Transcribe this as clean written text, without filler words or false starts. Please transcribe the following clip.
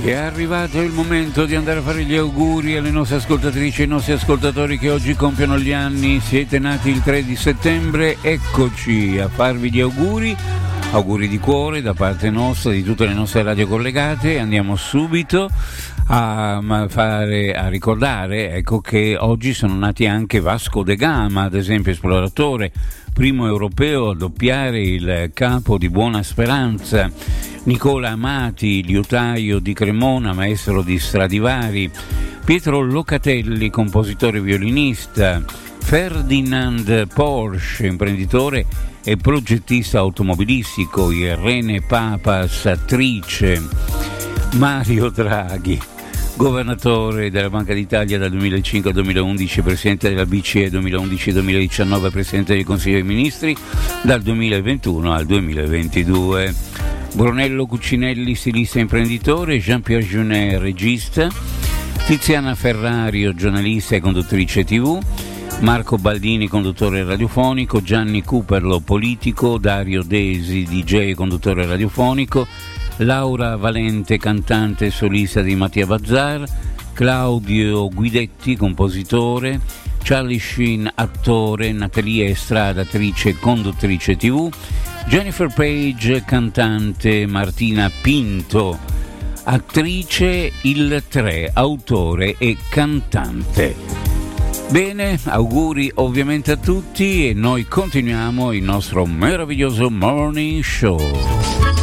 È arrivato il momento di andare a fare gli auguri alle nostre ascoltatrici e ai nostri ascoltatori che oggi compiono gli anni. Siete nati il 3 di settembre, eccoci a farvi gli auguri. Auguri di cuore da parte nostra, di tutte le nostre radio collegate. Andiamo subito a ricordare, ecco, che oggi sono nati anche Vasco da Gama, ad esempio esploratore, primo europeo a doppiare il Capo di Buona Speranza, Nicola Amati, liutaio di Cremona, maestro di Stradivari, Pietro Locatelli, compositore e violinista, Ferdinand Porsche, imprenditore e progettista automobilistico, Irene Papas, attrice, Mario Draghi, governatore della Banca d'Italia dal 2005 al 2011, presidente della BCE 2011-2019, presidente del Consiglio dei Ministri dal 2021 al 2022. Brunello Cucinelli, stilista e imprenditore, Jean-Pierre Jeunet, regista, Tiziana Ferrario, giornalista e conduttrice TV, Marco Baldini, conduttore radiofonico, Gianni Cuperlo, politico, Dario Desi, DJ e conduttore radiofonico, Laura Valente, cantante e solista di Mattia Bazzar, Claudio Guidetti, compositore, Charlie Sheen, attore, Natalia Estrada, attrice e conduttrice TV, Jennifer Page, cantante, Martina Pinto, attrice, il 3, autore e cantante. Bene, auguri ovviamente a tutti e noi continuiamo il nostro meraviglioso morning show.